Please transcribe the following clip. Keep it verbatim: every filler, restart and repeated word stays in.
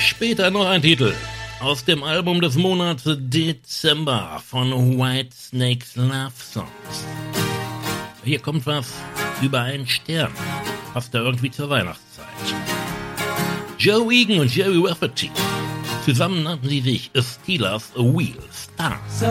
Später noch ein Titel aus dem Album des Monats Dezember von Whitesnake's Love Songs. Hier kommt was über einen Stern, passt da irgendwie zur Weihnachtszeit. Joe Egan und Jerry Rafferty, zusammen nannten sie sich A Steelers Wheel Stars.